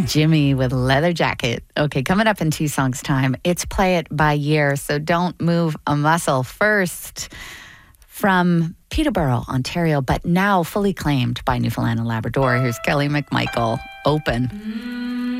Jimmy with Leather Jacket. Okay, coming up in 2 songs' time, it's Play It by Year, so don't move a muscle. First, from Peterborough, Ontario, but now fully claimed by Newfoundland and Labrador, here's Kelly McMichael, Open.